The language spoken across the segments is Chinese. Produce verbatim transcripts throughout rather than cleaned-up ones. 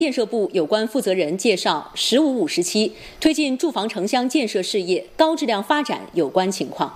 建设部有关负责人介绍“十五五”时期推进住房城乡建设事业高质量发展有关情况。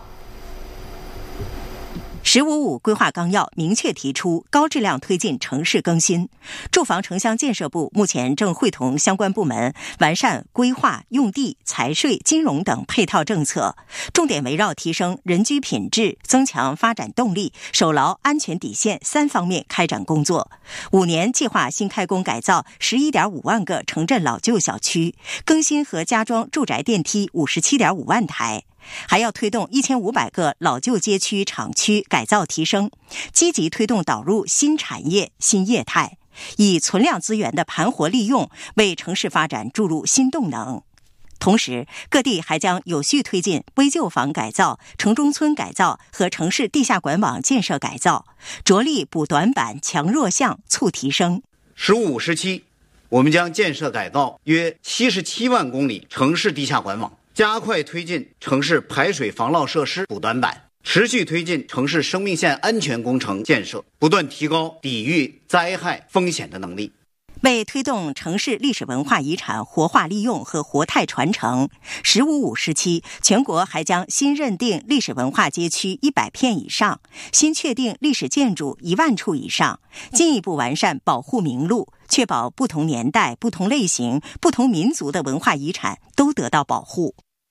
十五五规划纲要明确提出高质量推进城市更新，住房城乡建设部目前正会同相关部门完善规划、用地、财税、金融等配套政策，重点围绕提升人居品质、增强发展动力、守牢安全底线三方面开展工作。五年计划新开工改造 十一点五万个城镇老旧小区，更新和加装住宅电梯 五十七点五万台。还要推动一千五百个老旧街区厂区改造提升，积极推动导入新产业新业态，以存量资源的盘活利用为城市发展注入新动能。同时，各地还将有序推进危旧房改造、城中村改造和城市地下管网建设改造，着力补短板、强弱项、促提升。 十五时期，我们将建设改造约七十七万公里城市地下管网，加快推进城市排水防涝设施补短板，持续推进城市生命线安全工程建设，不断提高抵御灾害风险的能力。 为推动城市历史文化遗产活化利用和活态传承，十五五时期，全国还将新认定历史文化街区一百片以上，新确定历史建筑一万处以上，进一步完善保护名录，确保不同年代、不同类型、不同民族的文化遗产都得到保护。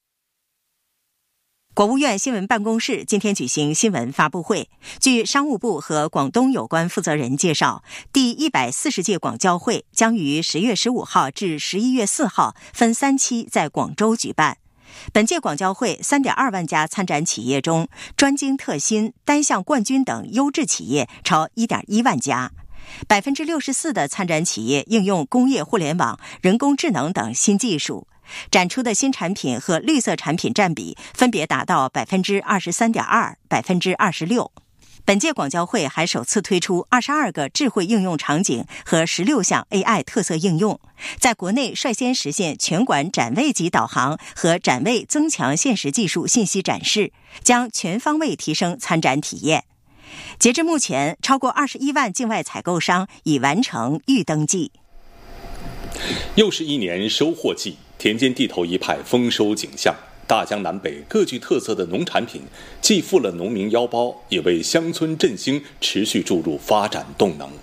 国务院新闻办公室今天举行新闻发布会，据商务部和广东有关负责人介绍，第一百四十届广交会将于十月十五号至十一月四号分三期在广州举办。本届广交会 三点二万家参展企业中，专精特新、单项冠军等优质企业超 一点一万家。百分之六十四的参展企业应用工业互联网、人工智能等新技术，展出的新产品和绿色产品占比分别达到 百分之二十三点二、百分之二十六。本届广交会还首次推出二十二个智慧应用场景和十六项 A I 特色应用，在国内率先实现全馆展位级导航和展位增强现实技术信息展示，将全方位提升参展体验。截至目前，超过二十一万境外采购商已完成预登记。 又是一年收获季，田间地头一派丰收景象。大江南北各具特色的农产品，既富了农民腰包，也为乡村振兴持续注入发展动能。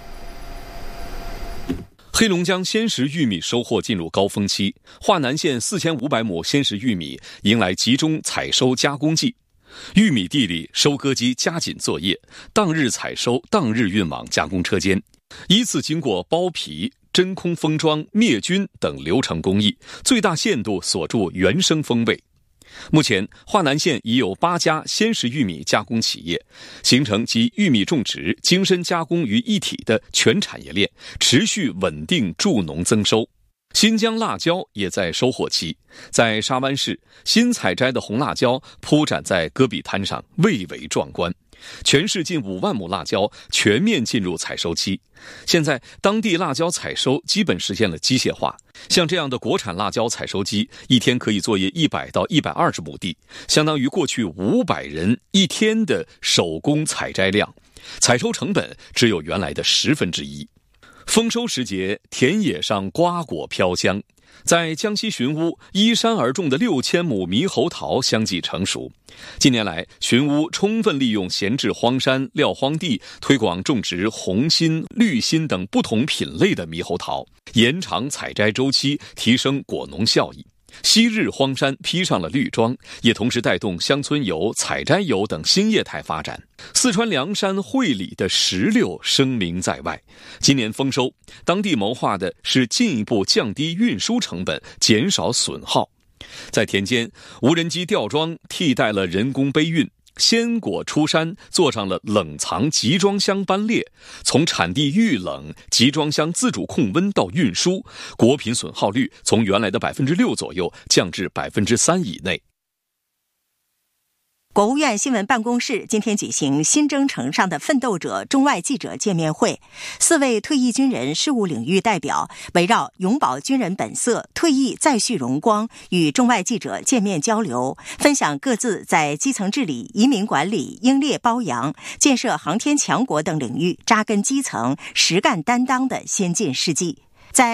黑龙江鲜食玉米收获进入高峰期，华南县四千五百亩鲜食玉米迎来集中采收加工季。玉米地里收割机加紧作业，当日采收，当日运往加工车间，依次经过剥皮、真空封装、灭菌等流程工艺，最大限度锁住原生风味。目前，华南县已有八家鲜食玉米加工企业，形成集玉米种植、精深加工于一体的全产业链，持续稳定助农增收。新疆辣椒也在收获期，在沙湾市，新采摘的红辣椒铺展在戈壁滩上，蔚为壮观。全市近五万亩辣椒全面进入采收期，现在当地辣椒采收基本实现了机械化。像这样的国产辣椒采收机，一天可以作业一百到一百二十亩地，相当于过去五百人一天的手工采摘量，采收成本只有原来的十分之一。丰收时节，田野上瓜果飘香，在江西寻乌依山而种的六千亩猕猴桃相继成熟。近年来，寻乌充分利用闲置荒山、撂荒地，推广种植红心、绿心等不同品类的猕猴桃，延长采摘周期，提升果农效益。昔日荒山披上了绿装，也同时带动乡村游、采摘游等新业态发展。四川凉山会理的石榴声名在外，今年丰收，当地谋划的是进一步降低运输成本，减少损耗。在田间，无人机吊装替代了人工背运，鲜果出山做上了冷藏集装箱班列，从产地预冷、集装箱自主控温到运输，果品损耗率从原来的百分之六左右降至百分之三以内。 国务院新闻办公室今天举行新征程上的奋斗者中外记者见面会，四位退役军人事务领域代表围绕永葆军人本色、退役再续荣光与中外记者见面交流，分享各自在基层治理、移民管理、英烈褒扬、建设航天强国等领域扎根基层、实干担当的先进事迹。